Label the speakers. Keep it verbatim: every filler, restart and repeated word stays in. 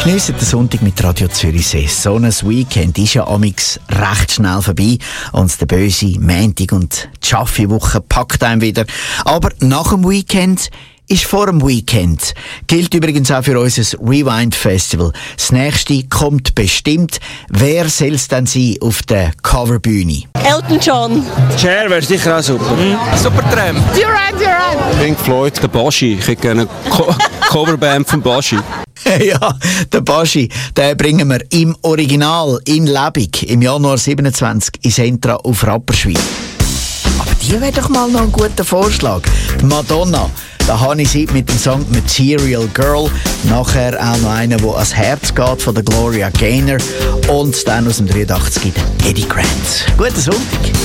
Speaker 1: Geniessen den Sonntag mit Radio Zürichsee. So ein Weekend ist ja amix recht schnell vorbei und der böse Montag und die Schaffi-Woche packt einem wieder. Aber nach dem Weekend ist vor dem Weekend. Gilt übrigens auch für unser Rewind Festival. Das nächste kommt bestimmt. Wer soll es denn sein auf der Coverbühne?
Speaker 2: Elton John.
Speaker 3: Cher wäre sicher auch super. Mhm.
Speaker 4: Supertramp.
Speaker 2: Duran Duran.
Speaker 4: Pink Floyd.
Speaker 3: Der Baschi. Ich hätte gerne eine Co- Coverband von Baschi.
Speaker 1: Ja, der Baschi, den bringen wir im Original in Lebig im Januar siebenundzwanzig ins Entra auf Rapperswil. Aber die wäre doch mal noch ein guter Vorschlag. Die Madonna. Da habe ich sie mit dem Song Material Girl. Nachher auch noch einen, der ans Herz geht, von der Gloria Gaynor. Und dann aus dem dreiundachtzig Eddie Grant. Guten Sonntag.